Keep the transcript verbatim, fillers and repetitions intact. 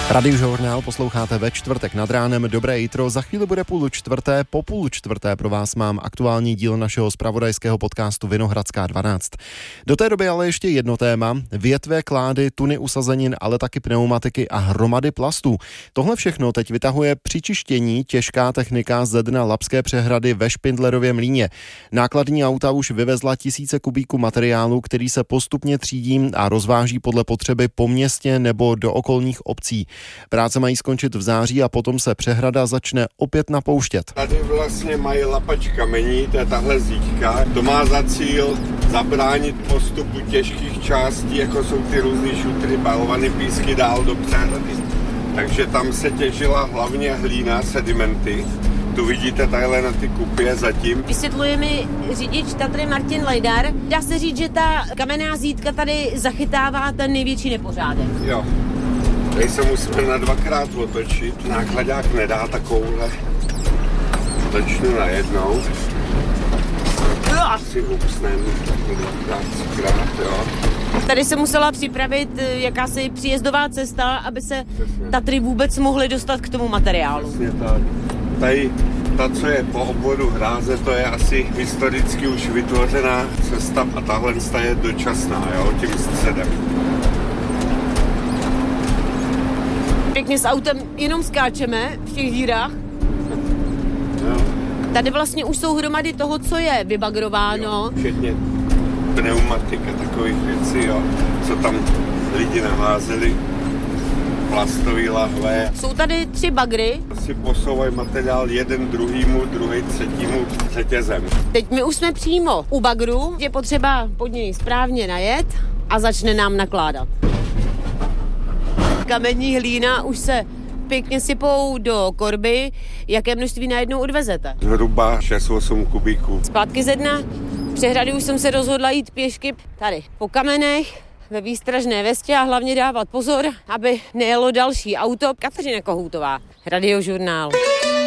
Radiožurnál posloucháte ve čtvrtek nad ránem. Dobré jitro, za chvíli bude půl čtvrté, po půl čtvrté pro vás mám aktuální díl našeho zpravodajského podcastu Vinohradská dvanáct. Do té doby ale ještě jedno téma, větve, klády, tuny usazenin, ale taky pneumatiky a hromady plastů. Tohle všechno teď vytahuje při čištění těžká technika ze dna Labské přehrady ve Špindlerově mlýně. Nákladní auta už vyvezla tisíce kubíků materiálu, který se postupně třídí a rozváží podle potřeby po městě nebo do okolních obcí. Práce mají skončit v září a potom se přehrada začne opět napouštět. Tady vlastně mají lapač kamení, to je tahle zítka. To má za cíl zabránit postupu těžkých částí, jako jsou ty různý šutry, balvany, písky dál do přehrady. Takže tam se těžila hlavně hlína, sedimenty. Tu vidíte takhle na ty kupě zatím. Vysvětluje mi řidič Tatry Martin Lajdar. Dá se říct, že ta kamenná zítka tady zachytává ten největší nepořádek. Jo. Tady se musíme na dvakrát otočit. Nákladák nedá takovouhle. Točnu najednou. Si hupsnem dvakrát, třikrát, jo. Tady se musela připravit jakási příjezdová cesta, aby se Přesně. Tatry vůbec mohly dostat k tomu materiálu. Přesně tak. Tady ta, co je po obvodu Hráze, to je asi historicky už vytvořená cesta a tahle je dočasná, jo, tím středem. Pěkně s autem jenom skáčeme v těch dírách. Jo. Tady vlastně už jsou hromady toho, co je vybagrováno. Jo, včetně pneumatika, takových věcí, jo, co tam lidi naházeli, plastový lahve. Jsou tady tři bagry. Si posouvají materiál jeden druhýmu, druhý třetímu řetězem. Teď my už jsme přímo u bagru, je potřeba pod něj správně najet a začne nám nakládat. Kamení hlína už se pěkně sypou do korby. Jaké množství najednou odvezete? Zhruba šest osm kubíků. Zpátky ze dna přehrady už jsem se rozhodla jít pěšky tady po kamenech, ve výstražné vestě a hlavně dávat pozor, aby nejelo další auto. Kateřina Kohoutová, Radiožurnál.